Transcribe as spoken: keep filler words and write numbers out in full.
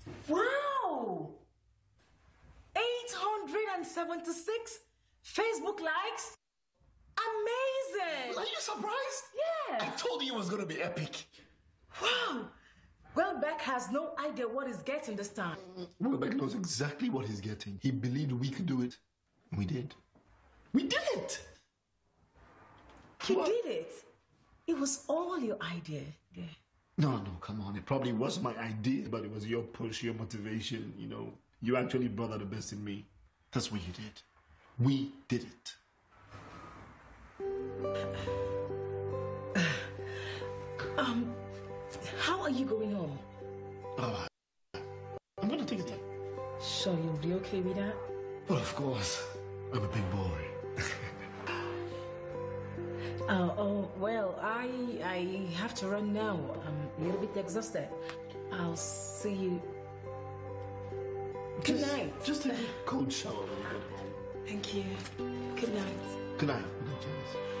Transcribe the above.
Wow! eight hundred seventy-six Facebook likes? Amazing! Are you surprised? Yes. I told you it was going to be epic. Wow! Welbeck has no idea what he's getting this time. Welbeck knows exactly what he's getting. He believed we could do it. And we did. We did it! He What? did it. It was all your idea. Yeah. No, no, come on. It probably was my idea, but it was your push, your motivation, you know. You actually brought out the best in me. That's what you did. We did it. Um, how are you going home? Oh, I'm gonna take it. Sure, you'll be okay with that? Well, of course. I'm a big boy. Uh, oh, well, I I have to run now. I'm a little bit exhausted. I'll see you. Good Just- night. Just take a cold shower when you get home. Thank you. Good night. Good night. Good night, Janice.